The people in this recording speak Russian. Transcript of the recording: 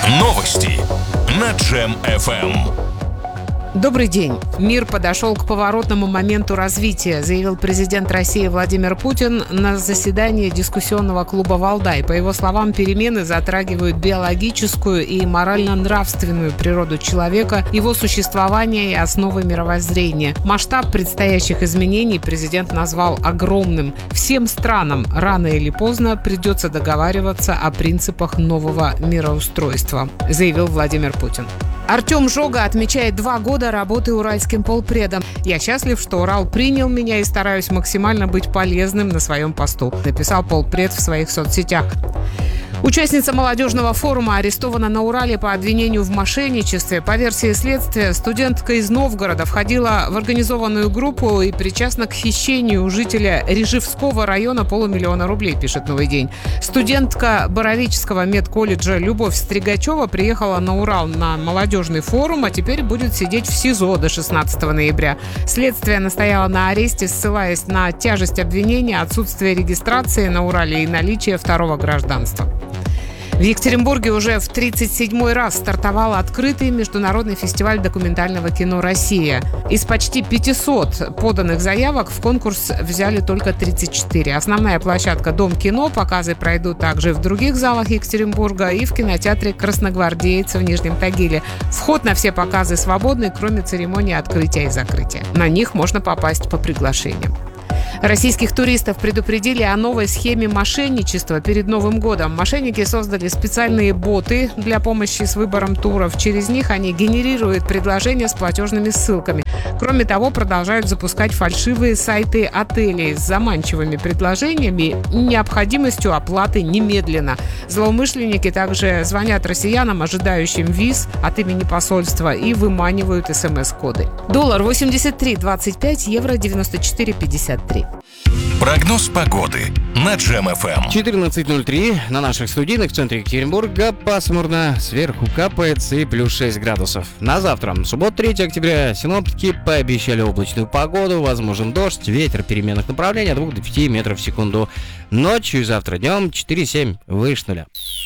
Новости на Джем FM. Добрый день. Мир подошел к поворотному моменту развития, заявил президент России Владимир Путин на заседании дискуссионного клуба «Валдай». По его словам, перемены затрагивают биологическую и морально-нравственную природу человека, его существование и основы мировоззрения. Масштаб предстоящих изменений президент назвал огромным. Всем странам рано или поздно придется договариваться о принципах нового мироустройства, заявил Владимир Путин. Артем Жога отмечает 2 года работы уральским полпредом. «Я счастлив, что Урал принял меня и стараюсь максимально быть полезным на своем посту», написал полпред в своих соцсетях. Участница молодежного форума арестована на Урале по обвинению в мошенничестве. По версии следствия, студентка из Новгорода входила в организованную группу и причастна к хищению у жителя Рижевского района 500 000 рублей, пишет «Новый день». Студентка Боровического медколледжа Любовь Стригачева приехала на Урал на молодежный форум, а теперь будет сидеть в СИЗО до 16 ноября. Следствие настояло на аресте, ссылаясь на тяжесть обвинения, отсутствие регистрации на Урале и наличие второго гражданства. В Екатеринбурге уже в 37-й раз стартовал открытый международный фестиваль документального кино «Россия». Из почти 500 поданных заявок в конкурс взяли только 34. Основная площадка «Дом кино». Показы пройдут также в других залах Екатеринбурга и в кинотеатре «Красногвардеец» в Нижнем Тагиле. Вход на все показы свободный, кроме церемонии открытия и закрытия. На них можно попасть по приглашениям. Российских туристов предупредили о новой схеме мошенничества перед Новым годом. Мошенники создали специальные боты для помощи с выбором туров. Через них они генерируют предложения с платежными ссылками. Кроме того, продолжают запускать фальшивые сайты отелей с заманчивыми предложениями и необходимостью оплаты немедленно. Злоумышленники также звонят россиянам, ожидающим виз от имени посольства, и выманивают СМС-коды. Доллар 83.25, евро 94.53. Прогноз погоды на Джем FM. 14:03 на наших студийных в центре Екатеринбурга. Пасмурно, сверху капает и плюс 6 градусов. На завтра, суббота, 3 октября, синоптики пообещали облачную погоду, возможен дождь, ветер переменных направлений от 2 до 5 метров в секунду. Ночью и завтра днем 4,7 выше нуля.